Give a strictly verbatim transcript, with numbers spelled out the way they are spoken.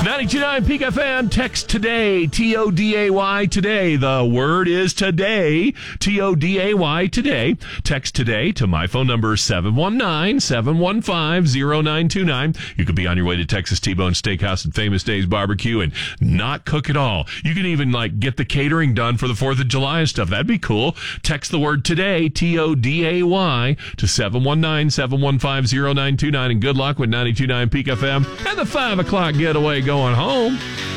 ninety-two point nine Peak F M, text today, T O D A Y, today. The word is today, T O D A Y, today. Text today to my phone number, seven one nine, seven one five, zero nine two nine. You could be on your way to Texas T-Bone Steakhouse and Famous Days Barbecue and not cook at all. You can even, like, get the catering done for the fourth of July and stuff. That'd be cool. Text the word today, T O D A Y, to seven one nine, seven one five, zero nine two nine, and good luck with ninety-two point nine Peak F M and the five o'clock getaway going home.